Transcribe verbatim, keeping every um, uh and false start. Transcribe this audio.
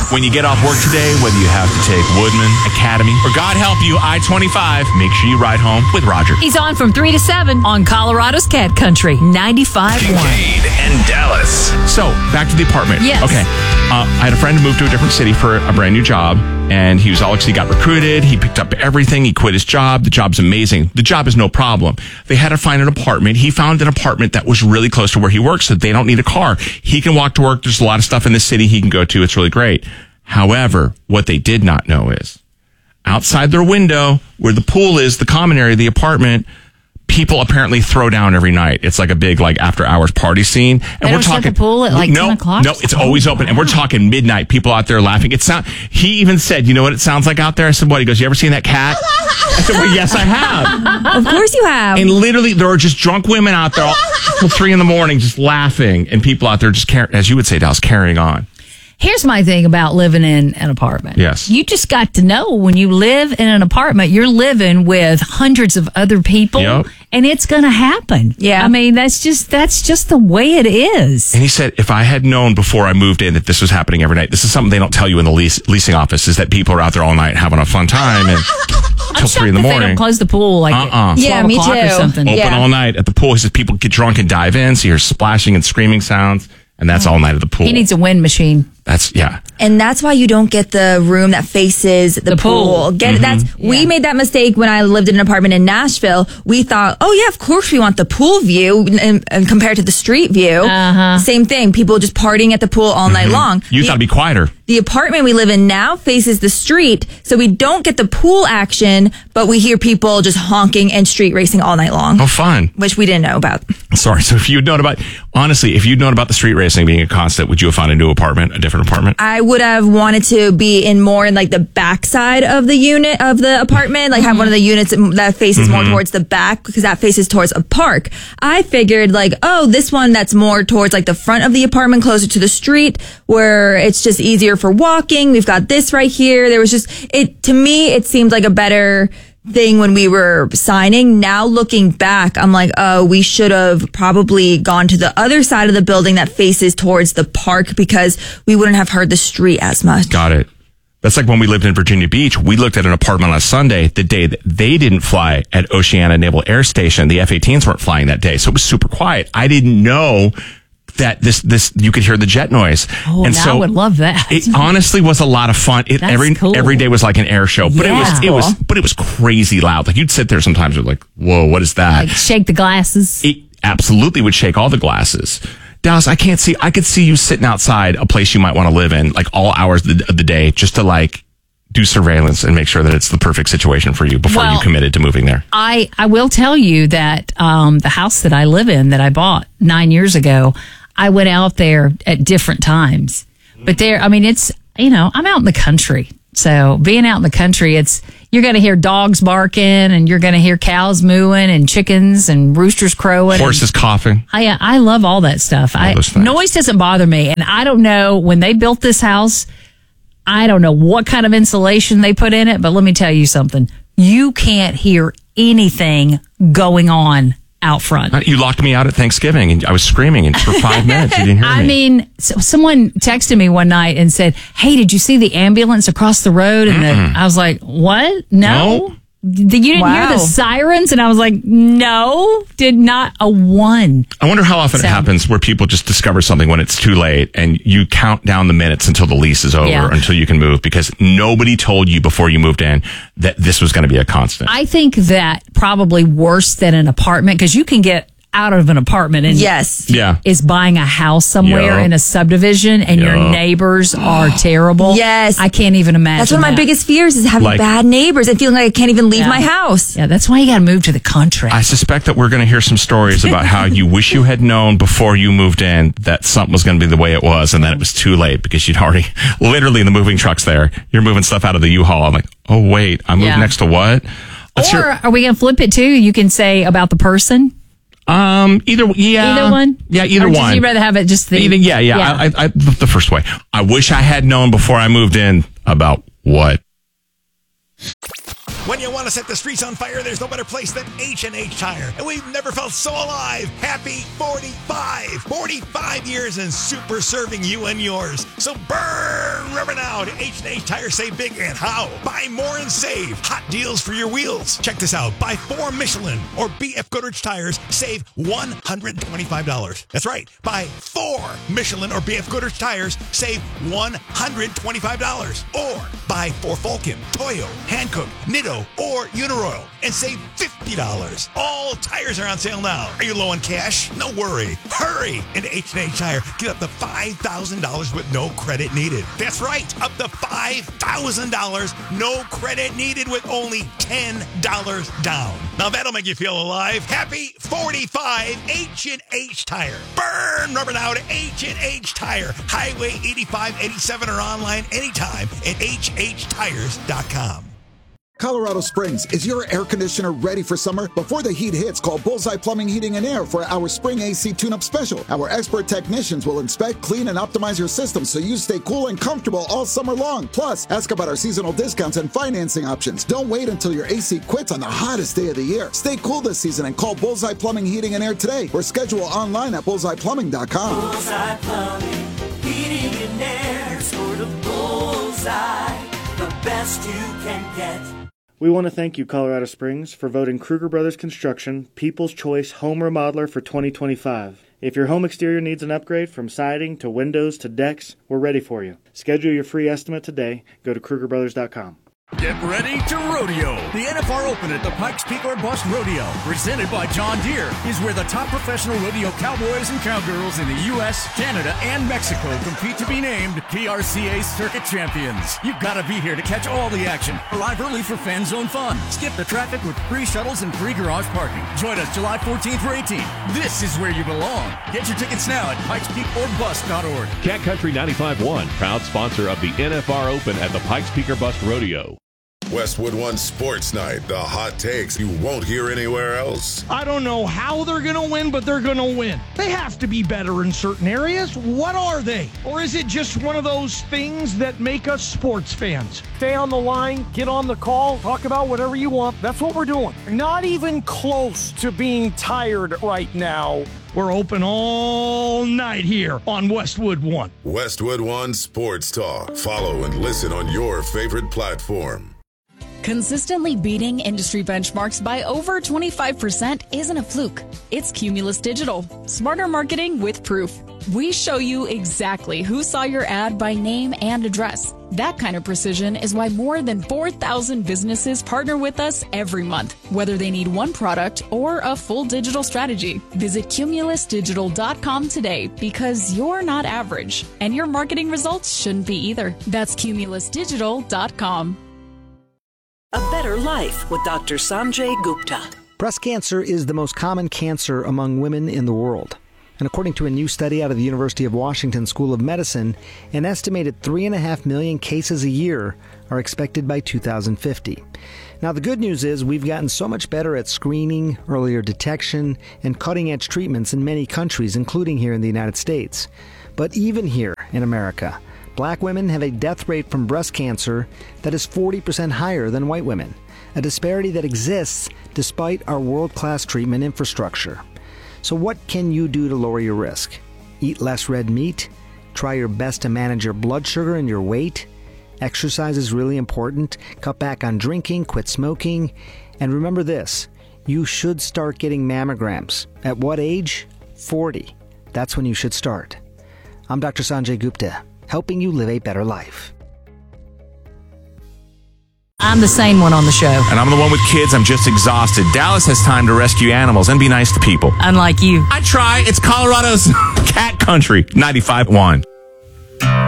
When you get off work today, whether you have to take Woodman, Academy, or God help you, I twenty-five, make sure you ride home with Roger. He's on from three to seven on Colorado's Cat Country, ninety-five point one. Kincaid and Dallas. So, back to the apartment. Yes. Okay. Uh, I had a friend who moved to a different city for a brand new job, and he was all he got recruited. He picked up everything. He quit his job. The job's amazing. The job is no problem. They had to find an apartment. He found an apartment that was really close to where he works, so they don't need a car. He can walk to work. There's a lot of stuff in the city he can go to. It's really great. However, what they did not know is outside their window, where the pool is, the common area of the apartment, people apparently throw down every night. It's like a big, like, after hours party scene. And They we're don't shut talking the pool at, like, no, ten o'clock? No, it's always Oh, open. wow. And we're talking midnight. People out there laughing. It sound. He even said, "You know what it sounds like out there?" I said, "What?" He goes, "You ever seen that cat?" I said, "Well, yes, I have." Of course you have. And literally, there are just drunk women out there all, till three in the morning, just laughing, and people out there just, car- as you would say, Dallas, carrying on. Here's my thing about living in an apartment. Yes. You just got to know when you live in an apartment, you're living with hundreds of other people, Yep. and it's going to happen. Yeah. I mean, that's just that's just the way it is. And he said, if I had known before I moved in that this was happening every night, this is something they don't tell you in the lease, leasing office, is that people are out there all night having a fun time and till three in the If they morning. don't close the pool like Uh-uh. at Yeah, twelve me o'clock or too. something. Open Yeah. all night at the pool. He says people get drunk and dive in, so you're splashing and screaming sounds, and that's all night at the pool. He needs a wind machine. That's, yeah. And that's why you don't get the room that faces the, The pool. pool. Get Mm-hmm. that's we Yeah. made that mistake when I lived in an apartment in Nashville. We thought, oh yeah, of course we want the pool view, and, and compared to the street view, Uh-huh. same thing. People just partying at the pool all night long. You the, thought it'd be quieter. the apartment we live in now faces the street, so we don't get the pool action, but we hear people just honking and street racing all night long, Oh, fun. which we didn't know about. Sorry. So if you'd known about, honestly, if you'd known about the street racing being a constant, would you have found a new apartment, a different apartment? I would have wanted to be in more in like the backside of the unit of the apartment, like have one of the units that faces more towards the back because that faces towards a park. I figured like, oh, this one that's more towards like the front of the apartment, closer to the street, where it's just easier for walking. We've got this right here. There was just it to me. It seemed like a better thing when we were signing. Now looking back, I'm like, oh, we should have probably gone to the other side of the building that faces towards the park because we wouldn't have heard the street as much. Got it. That's like when we lived in Virginia Beach. We looked at an apartment on a Sunday the day that they didn't fly at Oceana Naval Air Station. The F eighteens weren't flying that day, so it was super quiet. I didn't know that this this you could hear the jet noise. Oh, and now so I would love that. It honestly was a lot of fun. It, That's every cool. every day was like an air show, but Yeah. it was it was Cool. but it was crazy loud. Like you'd sit there sometimes, you're like, "Whoa, what is that?" Like shake the glasses. It absolutely would shake all the glasses. Dallas, I can't see. I could see you sitting outside a place you might want to live in, like all hours of the, of the day, just to like do surveillance and make sure that it's the perfect situation for you before Well, you committed to moving there. I, I will tell you that um, the house that I live in that I bought nine years ago, I went out there at different times. But there, I mean, it's, you know, I'm out in the country. So being out in the country, it's, you're going to hear dogs barking and you're going to hear cows mooing and chickens and roosters crowing. Horses coughing. I, I love all that stuff. I, those things. noise doesn't bother me. And I don't know, when they built this house, I don't know what kind of insulation they put in it, but let me tell you something. You can't hear anything going on out front. You locked me out at Thanksgiving and I was screaming and for five minutes you didn't hear I me. mean, so someone texted me one night and said, "Hey, did you see the ambulance across the road?" And the, I was like, "What? No." No? The- You didn't hear Wow. the sirens? And I was like, no, did not a one. I wonder how often So- it happens where people just discover something when it's too late and you count down the minutes until the lease is over, Yeah. until you can move, because nobody told you before you moved in that this was going to be a constant. I think that probably worse than an apartment, because you can get out of an apartment and Yes. Yeah. is buying a house somewhere Yeah. in a subdivision and your Yeah. neighbors are terrible. Yes. I can't even imagine. That's one of my that. biggest fears is having Like- bad neighbors and feeling like I can't even leave Yeah. my house. Yeah, that's why you got to move to the country. I suspect that we're going to hear some stories about how you wish you had known before you moved in that something was going to be the way it was and that it was too late because you'd already, literally in the moving trucks there, you're moving stuff out of the U-Haul. I'm like, oh, wait, I moved Yeah. next to what? Let's or hear- are we going to flip it too? You can say about the person. um, either, yeah. Either one? Yeah, either or one. Would you rather have it just the. Either, yeah, yeah. Yeah. I, I, I, the first way. I wish I had known before I moved in about what? When you want to set the streets on fire, there's no better place than H and H Tire. And we've never felt so alive. Happy forty-five. forty-five years in super serving you and yours. So burn rubber now to H and H Tire. Save big and how? Buy more and save. Hot deals for your wheels. Check this out. Buy four Michelin or B F Goodrich tires. Save one hundred twenty-five dollars. That's right. Buy four Michelin or B F Goodrich tires. Save one hundred twenty-five dollars. Or buy four Vulcan, Toyo, Hankook, Nitto, or Uniroyal and save fifty dollars. All tires are on sale now. Are you low on cash? No worry. Hurry into H and H Tire. Get up to five thousand dollars with no credit needed. That's right. Up to five thousand dollars. No credit needed with only ten dollars down. Now that'll make you feel alive. Happy forty-five. H and H Tire. Burn rubber now to H and H Tire. Highway eighty-five eighty-seven or online anytime at H H tires dot com. Colorado Springs, is your air conditioner ready for summer? Before the heat hits, call Bullseye Plumbing, Heating, and Air for our Spring A C Tune-Up Special. Our expert technicians will inspect, clean, and optimize your system so you stay cool and comfortable all summer long. Plus, ask about our seasonal discounts and financing options. Don't wait until your A C quits on the hottest day of the year. Stay cool this season and call Bullseye Plumbing, Heating, and Air today or schedule online at bullseye plumbing dot com. Bullseye Plumbing, Heating, and Air, sort of bullseye, the best you can get. We want to thank you, Colorado Springs, for voting Kruger Brothers Construction People's Choice Home Remodeler for twenty twenty-five. If your home exterior needs an upgrade from siding to windows to decks, we're ready for you. Schedule your free estimate today. Go to Kruger Brothers dot com. Get ready to rodeo. The N F R Open at the Pikes Peak or Bust Rodeo, presented by John Deere, is where the top professional rodeo cowboys and cowgirls in the U S, Canada, and Mexico compete to be named P R C A Circuit Champions. You've got to be here to catch all the action. Arrive early for fan zone fun. Skip the traffic with free shuttles and free garage parking. Join us July fourteenth through eighteenth. This is where you belong. Get your tickets now at pikes peak or bust dot org. Cat Country ninety-five point one, proud sponsor of the N F R Open at the Pikes Peak or Bust Rodeo. Westwood One Sports Night, the hot takes you won't hear anywhere else. I don't know how they're going to win, but they're going to win. They have to be better in certain areas. What are they? Or is it just one of those things that make us sports fans? Stay on the line, get on the call, talk about whatever you want. That's what we're doing. Not even close to being tired right now. We're open all night here on Westwood One. Westwood One Sports Talk. Follow and listen on your favorite platform. Consistently beating industry benchmarks by over twenty-five percent isn't a fluke. It's Cumulus Digital. Smarter marketing with proof. We show you exactly who saw your ad by name and address. That kind of precision is why more than four thousand businesses partner with us every month, whether they need one product or a full digital strategy. Visit cumulus digital dot com today because you're not average, and your marketing results shouldn't be either. That's cumulus digital dot com. A Better Life with Doctor Sanjay Gupta. Breast cancer is the most common cancer among women in the world. And according to a new study out of the University of Washington School of Medicine, an estimated three and a half million cases a year are expected by two thousand fifty. Now, the good news is we've gotten so much better at screening, earlier detection, and cutting-edge treatments in many countries, including here in the United States. But even here in America, Black women have a death rate from breast cancer that is forty percent higher than white women, a disparity that exists despite our world-class treatment infrastructure. So what can you do to lower your risk? Eat less red meat? Try your best to manage your blood sugar and your weight? Exercise is really important. Cut back on drinking, quit smoking. And remember this, you should start getting mammograms. At what age? forty. That's when you should start. I'm Doctor Sanjay Gupta, helping you live a better life. I'm the sane one on the show. And I'm the one with kids. I'm just exhausted. Dallas has time to rescue animals and be nice to people. Unlike you. I try. It's Colorado's Cat Country ninety-five point one.